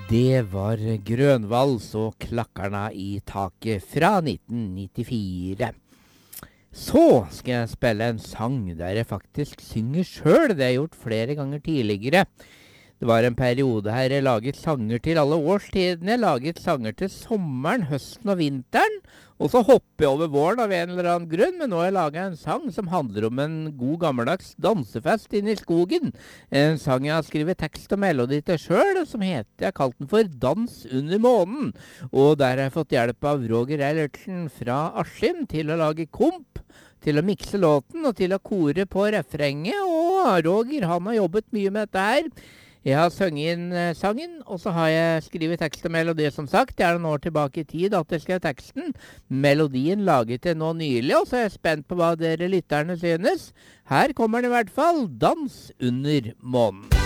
Det var Grønvals og Klakkarna i taket fra 1994. Så skal jeg spille en sang der jeg faktisk synger selv. Det har jeg gjort flere ganger tidligere. Det var en periode her jeg laget sanger til alle årstidene. Jeg laget sanger til sommeren, høsten og vinteren. Og så hopper jeg over våren av en eller annen grunn, men nå har jeg laget en sang som handler om en god gammeldags dansefest inne i skogen. En sang jeg har skrevet tekst og melodi til selv, som heter, jeg kalte den for Dans under månen. Og der har jeg fått hjelp av Roger Eilertsen fra Askim til å lage komp, til å mikse låten og til å kore på refrenget. Og Roger, han har jobbet mye med dette her. Jeg har sunget inn sangen, og så har jeg skrivet tekst og melodi, som sagt. Det er noen år tilbake i tid at jeg skrev teksten. Melodien laget jeg nå nylig, og så er jeg spent på hva dere lytterne synes. Her kommer den i hvert fall, Dans under månen.